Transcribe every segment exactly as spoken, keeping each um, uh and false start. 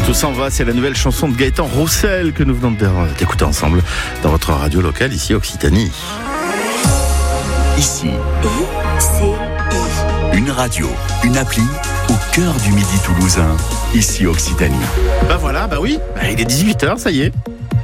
Tout s'en va, c'est la nouvelle chanson de Gaëtan Roussel que nous venons d'écouter ensemble dans votre radio locale, ici Occitanie. Ici, une radio, une appli au cœur du Midi toulousain, ici Occitanie. Bah voilà, bah oui, bah il est dix-huit heures, ça y est.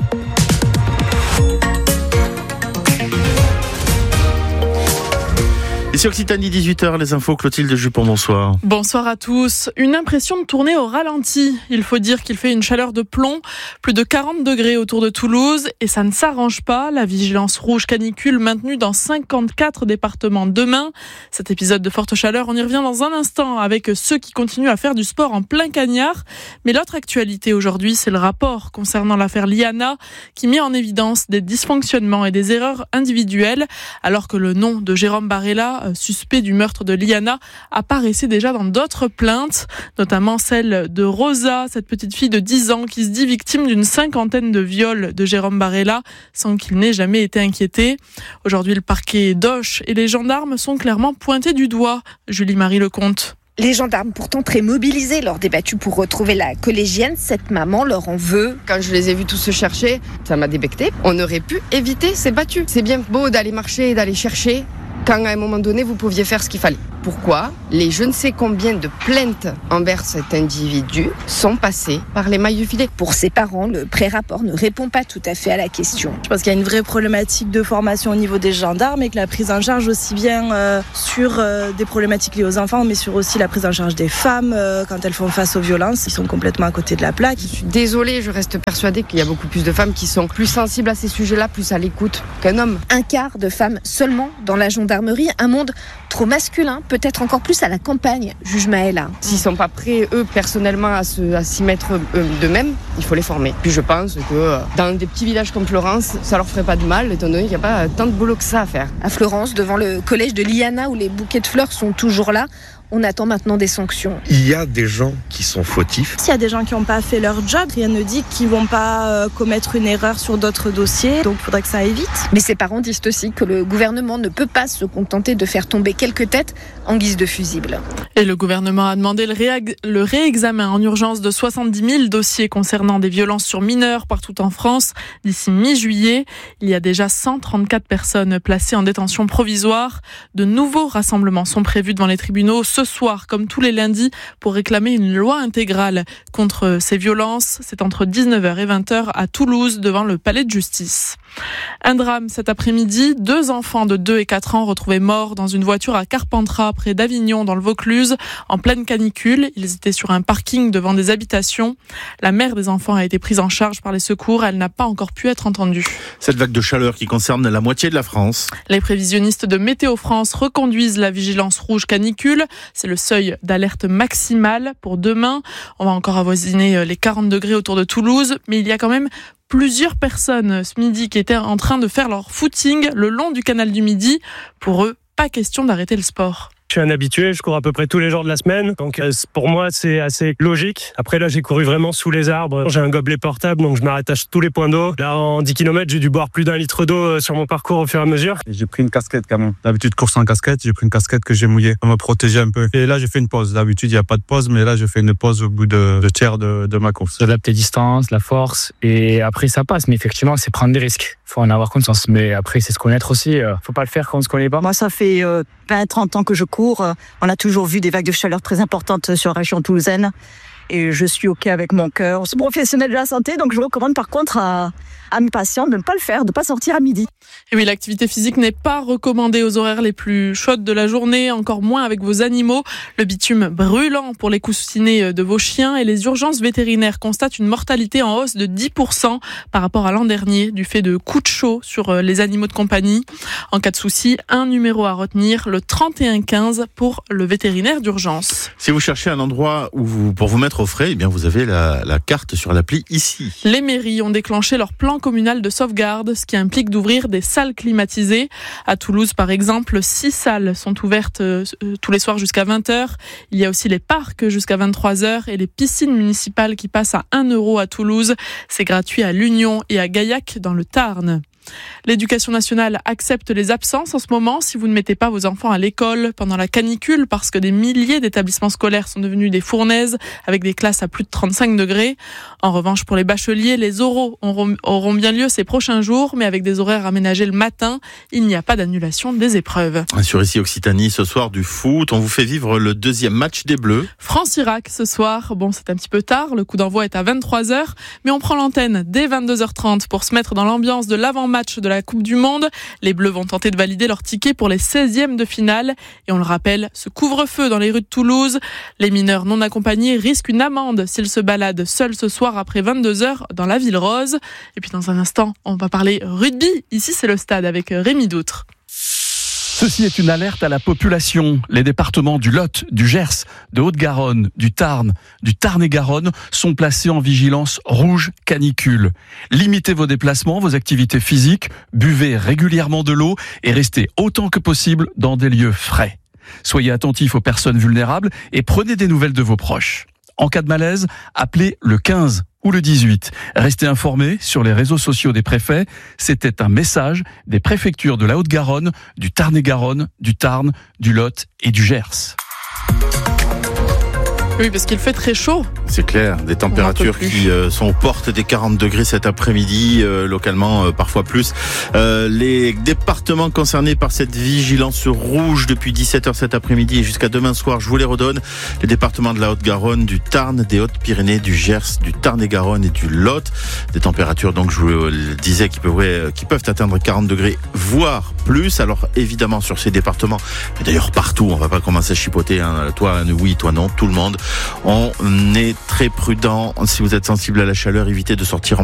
Ici Occitanie, dix-huit heures, les infos, Clotilde Jupon, bonsoir. Bonsoir à tous. Une impression de tourner au ralenti. Il faut dire qu'il fait une chaleur de plomb, plus de quarante degrés autour de Toulouse, et ça ne s'arrange pas. La vigilance rouge canicule maintenue dans cinquante-quatre départements demain. Cet épisode de forte chaleur, on y revient dans un instant avec ceux qui continuent à faire du sport en plein cagnard. Mais l'autre actualité aujourd'hui, c'est le rapport concernant l'affaire Liana, qui met en évidence des dysfonctionnements et des erreurs individuelles, alors que le nom de Jérôme Barella, suspect du meurtre de Liana, apparaissait déjà dans d'autres plaintes, notamment celle de Rosa, cette petite fille de dix ans qui se dit victime d'une cinquantaine de viols de Jérôme Barella sans qu'il n'ait jamais été inquiété. Aujourd'hui, le parquet d'Auch et les gendarmes sont clairement pointés du doigt. Julie-Marie Lecomte. Les gendarmes, pourtant très mobilisés lors des battues pour retrouver la collégienne, cette maman leur en veut. Quand je les ai vus tous se chercher, ça m'a débecté. On aurait pu éviter ces battues. C'est bien beau d'aller marcher et d'aller chercher, quand à un moment donné, vous pouviez faire ce qu'il fallait. Pourquoi les je ne sais combien de plaintes envers cet individu sont passées par les mailles du filet? Pour ses parents, le pré-rapport ne répond pas tout à fait à la question. Je pense qu'il y a une vraie problématique de formation au niveau des gendarmes et que la prise en charge aussi bien euh, sur euh, des problématiques liées aux enfants, mais sur aussi la prise en charge des femmes euh, quand elles font face aux violences. Ils sont complètement à côté de la plaque. Je suis désolée, je reste persuadée qu'il y a beaucoup plus de femmes qui sont plus sensibles à ces sujets-là, plus à l'écoute qu'un homme. Un quart de femmes seulement dans la gendarmerie, un monde trop masculin, peut-être encore plus à la campagne, juge Maëla. S'ils ne sont pas prêts, eux, personnellement, à, se, à s'y mettre eux, d'eux-mêmes, il faut les former. Puis je pense que dans des petits villages comme Florence, ça leur ferait pas de mal, étant donné qu'il n'y a pas tant de boulot que ça à faire. À Florence, devant le collège de Liana, où les bouquets de fleurs sont toujours là, on attend maintenant des sanctions. Il y a des gens qui sont fautifs. S'il y a des gens qui n'ont pas fait leur job, rien ne dit qu'ils ne vont pas euh, commettre une erreur sur d'autres dossiers. Donc il faudrait que ça aille vite. Mais ses parents disent aussi que le gouvernement ne peut pas se contenter de faire tomber quelques têtes en guise de fusible. Et le gouvernement a demandé le, réag- le réexamen en urgence de soixante-dix mille dossiers concernant des violences sur mineurs partout en France d'ici mi-juillet. Il y a déjà cent trente-quatre personnes placées en détention provisoire. De nouveaux rassemblements sont prévus devant les tribunaux ce soir, comme tous les lundis, pour réclamer une loi intégrale contre ces violences. C'est entre dix-neuf heures et vingt heures à Toulouse, devant le palais de justice. Un drame cet après-midi. Deux enfants de deux et quatre ans retrouvés morts dans une voiture à Carpentras, près d'Avignon, dans le Vaucluse, en pleine canicule. Ils étaient sur un parking devant des habitations. La mère des enfants a été prise en charge par les secours. Elle n'a pas encore pu être entendue. Cette vague de chaleur qui concerne la moitié de la France. Les prévisionnistes de Météo France reconduisent la vigilance rouge canicule. C'est le seuil d'alerte maximale pour demain. On va encore avoisiner les quarante degrés autour de Toulouse, mais il y a quand même plusieurs personnes ce midi qui étaient en train de faire leur footing le long du canal du Midi. Pour eux, pas question d'arrêter le sport. Je suis un habitué, je cours à peu près tous les jours de la semaine, donc pour moi c'est assez logique. Après là j'ai couru vraiment sous les arbres, j'ai un gobelet portable donc je m'arrête à tous les points d'eau. Là en dix kilomètres j'ai dû boire plus d'un litre d'eau sur mon parcours au fur et à mesure. J'ai pris une casquette quand même, d'habitude course en casquette, j'ai pris une casquette que j'ai mouillée pour me protéger un peu. Et là j'ai fait une pause, d'habitude il n'y a pas de pause mais là j'ai fait une pause au bout de, de tiers de, de ma course. Adapter distance, la force et après ça passe, mais effectivement c'est prendre des risques. Faut en avoir conscience, mais après c'est se connaître aussi, faut pas le faire quand on se connaît pas. Moi ça fait euh, vingt trente ans que je cours, on a toujours vu des vagues de chaleur très importantes sur la région toulousaine et je suis OK avec mon cœur. Je suis professionnel de la santé, donc je recommande par contre à, à mes patients de ne pas le faire, de ne pas sortir à midi. Et oui, l'activité physique n'est pas recommandée aux horaires les plus chaudes de la journée, encore moins avec vos animaux. Le bitume brûlant pour les coussinets de vos chiens et les urgences vétérinaires constatent une mortalité en hausse de dix pour cent par rapport à l'an dernier du fait de coups de chaud sur les animaux de compagnie. En cas de souci, un numéro à retenir, le trente et un quinze pour le vétérinaire d'urgence. Si vous cherchez un endroit où vous, pour vous mettre au frais, eh bien vous avez la, la carte sur l'appli ici. Les mairies ont déclenché leur plan communal de sauvegarde, ce qui implique d'ouvrir des salles climatisées. À Toulouse, par exemple, six salles sont ouvertes euh, tous les soirs jusqu'à vingt heures. Il y a aussi les parcs jusqu'à vingt-trois heures et les piscines municipales qui passent à un euro à Toulouse. C'est gratuit à l'Union et à Gaillac dans le Tarn. L'éducation nationale accepte les absences en ce moment si vous ne mettez pas vos enfants à l'école pendant la canicule parce que des milliers d'établissements scolaires sont devenus des fournaises avec des classes à plus de trente-cinq degrés. En revanche, pour les bacheliers, les oraux auront, auront bien lieu ces prochains jours, mais avec des horaires aménagés le matin. Il n'y a pas d'annulation des épreuves. Sur ici Occitanie, ce soir du foot, on vous fait vivre le deuxième match des Bleus. France-Irak ce soir. Bon, c'est un petit peu tard, le coup d'envoi est à vingt-trois heures, mais on prend l'antenne dès vingt-deux heures trente pour se mettre dans l'ambiance de l'avant-match de la Coupe du Monde. Les Bleus vont tenter de valider leur ticket pour les seizièmes de finale. Et on le rappelle, ce couvre-feu dans les rues de Toulouse. Les mineurs non accompagnés risquent une amende s'ils se baladent seuls ce soir après vingt-deux heures dans la Ville Rose. Et puis dans un instant, on va parler rugby. Ici, c'est le stade avec Rémi Doutre. Ceci est une alerte à la population. Les départements du Lot, du Gers, de Haute-Garonne, du Tarn, du Tarn-et-Garonne sont placés en vigilance rouge canicule. Limitez vos déplacements, vos activités physiques, buvez régulièrement de l'eau et restez autant que possible dans des lieux frais. Soyez attentifs aux personnes vulnérables et prenez des nouvelles de vos proches. En cas de malaise, appelez le quinze ou le dix-huit. Restez informés sur les réseaux sociaux des préfets. C'était un message des préfectures de la Haute-Garonne, du Tarn-et-Garonne, du Tarn, du Lot et du Gers. Oui, parce qu'il fait très chaud. C'est clair, des températures qui euh, sont aux portes des quarante degrés cet après-midi, euh, localement euh, parfois plus. Euh, les départements concernés par cette vigilance rouge depuis dix-sept heures cet après-midi et jusqu'à demain soir, je vous les redonne. Les départements de la Haute-Garonne, du Tarn, des Hautes-Pyrénées, du Gers, du Tarn-et-Garonne et du Lot. Des températures, donc je vous le disais, qui peuvent, qui peuvent atteindre quarante degrés, voire plus. Alors évidemment sur ces départements, mais d'ailleurs partout, on va pas commencer à chipoter, hein, toi oui, toi non, tout le monde. On est très prudent. Si vous êtes sensible à la chaleur, évitez de sortir en